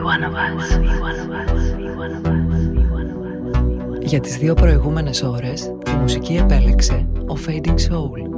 Για τις 2 προηγούμενες ώρες, τη μουσική επέλεξε ο Fading Soul.